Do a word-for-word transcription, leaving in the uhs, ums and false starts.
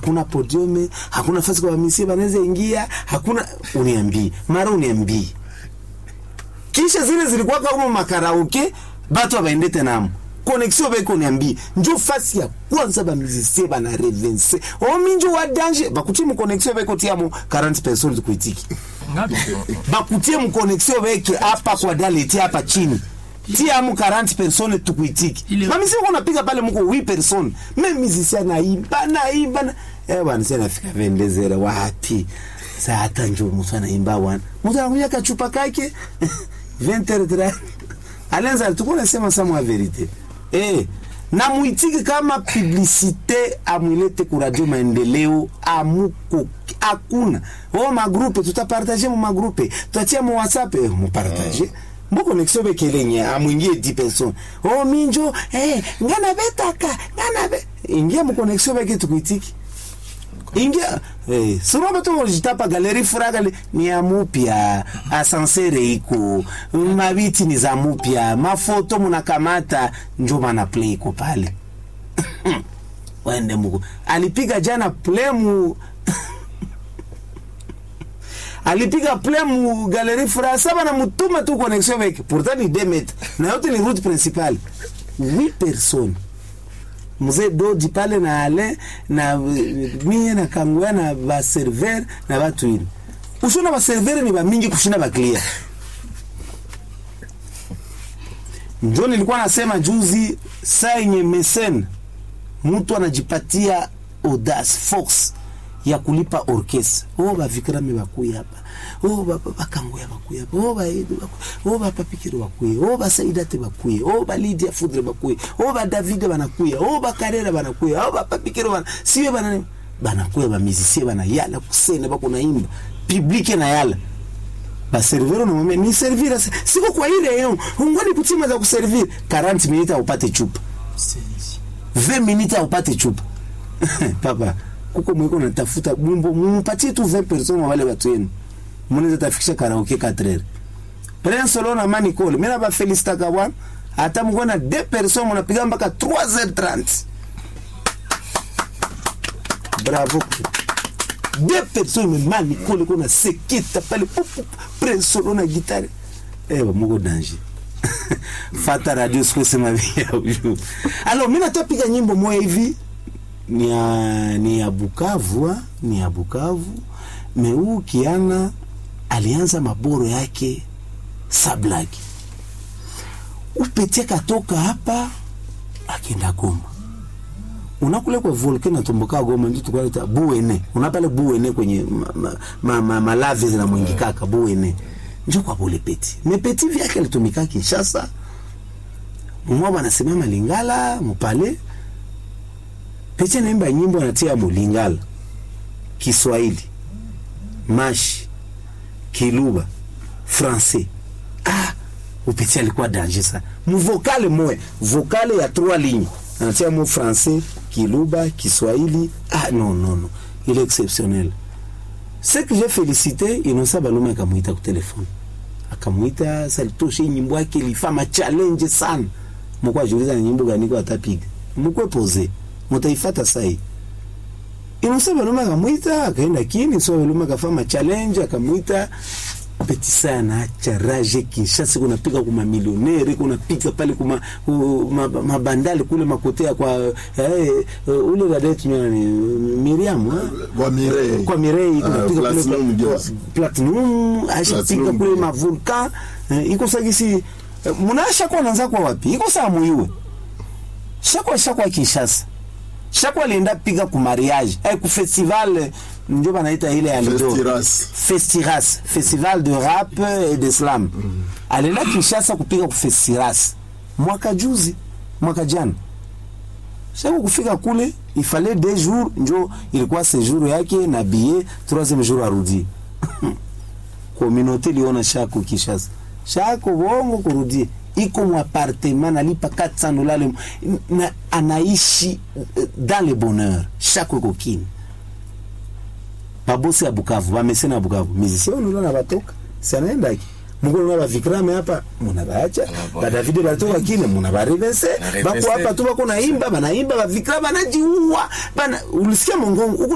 hakuna podium, hakuna nafasi kwa misi banaweza ingia, hakuna uniambii. Mara uniambii. Kisha zile zilikuwa kama makaraoke, batu waende tena. Connexion beko uniambii. Njo fasi ya kwanza ba musicien bana revense. O minjo wa danger, bakutie mu connexion beko tiamo quarante personnes kuitiki. Bakutie mu connexion beke hapa kwa daleti hapa chini. Tia mu quarante personnes tukuitiki. Mami sio unapiga pale mko huit personnes. Même musicien na imba na imba. Na... Eh bwana sasa nafika vendezera wapi? Sasa hata njoo mtu anaimba wana. Mtu anakuja kachupa kake vingt heures trente. Alenza tukuna nasema sama verite. Eh na muitiki kama publicité amulete ku radio Maendeleo amuko hakuna. Oh ma groupe tutapartager mu ma groupe. Tutatia mu WhatsApp eh, mu partager. Mboko connexion bekelenye amwingie dix personnes. Oh minjo eh ngana betaka ngana be ingia mu connexion beke tukuitiki. Ingia eh sura bato wajitapa galeri furaga ni amupya ascenseur iko mabiti ni za mupya mafoto mnakamata njo bana play iko pale. Wende muko alipiga jana play mu alipiga play mu galeri furaga saba na mutuma tu connexion avec pourtant ni deux mètres na yote ni route principale huit personnes. Mzee Dodi pale na ale na mie na kangwa na ba server na watu hili. Usona ba server ni ba mingi kushinda ba clear. Njoo nilikuwa nasema juzi saa yenye mesen mtu anajipatia audace force ya kulipa orchestra. Oh ba Vikrame bakuya hapa. Oh ba bakangwa bakuya hapa. Oh ba Edu bakuya. Oh ba Papikiro bakuya. Oh ba Saidate bakuya. Oh ba Lydia Fudre bakuya. Oh ba David banakuya. Oh ba Karera banakuya. Oh ba Papikiro bana. Siwe bana banakuya ba musicien bana yala kusene bako naimba. Public na yala. Ba servero na mame ni servir siko kwa ile yao. Ungwani kutima za kuservir quarante minutes upate chupa. vingt minutes upate chupa. Papa kuko mwiko natafuta bumbo mumpatie tu vingt personnes wale watu wenu. Mnaweza tafikisha karaoke quatre heures. Prenez solo na mani call. Mimi na ba Felicita Kawan hata mngona deux personnes mnapiga mpaka trois heures trente. Bravo. Deux personnes me mani call kuna sekita pale prenez solo na guitare. Eh mko danger. Fata radio squeeze mavia huyu. Alors mimi natapiga nyimbo moja hivi ni ya, ni ya Bukavu, ni ya Bukavu. Meu Kiana alianza maboro yake sablaki. Upetia katoka hapa akienda Goma. Unakule kwa volcano tumboka Goma ndio tukaleta Buene. Unapale Buene kwenye ma, ma, ma, malavi zina mwingi kaka Buene. Njoo kwa Bole Peti. Mepeti vyake alitumika Kinshasa. Mwa anasemama Lingala, Mupale. Peti naimba nyimbo anatia mu Lingala. Kiswahili. Mashi, Kiluba, Français. Ah, Upeti alikuwa danger ça. Mu vocale moya, vocale ya trois lignes. Anatia mu Français, Kiluba, Kiswahili. Ah non non non, il est exceptionnel. Ce que j'ai félicité, Inosa Balume akamuita kwa telefone. Akamuita salitoshe nyimbo yake ilifama challenge sana. Mko ajuliza nyimbo gani kwa atapiga. Mko pose. Mtaifata sai. Inosa Balume akamuita akaenda kini, so Balume akafanya challenge akamuita Peti sana acha raje Kinshasa kuna piga kuma milioneri kuna piga pale kuma mabandali ma kule makotea kwa eh, ule gadetu nyani Miriam kwa Mirei kwa Mirei kuna piga uh, kule Platinum acha piga kule ma volcan eh, iko sagisi munasha kwa nanza kwa wapi iko saa muiwe shakwa shakwa Kinshasa shakwa alienda piga ku mariage eh ku festival ndio banaita ile ya Lido Festiras festival de rap et de slam mm. Alela Kinshasa kupiga ku Festiras mwaka juzi mwaka jana sasa kufika kule il fallait deux jours ndio ilikuwa séjour yake na billet troisième jour arudi communauté liona shako Kinshasa shako bongo kurudi iko mu appartement nalipa quatre cents dollars na anaishi dans le bonheur shako kokini babosi ya Bukavu bamesena Bukavu musicien unaona batoka sanaenda hiki mungu na Vikrame hapa mnabaacha ba David batoka kile mnabarevese bako hapa tu bako naimba banaimba ba Vikrame anajiua bana ulisikia mongongo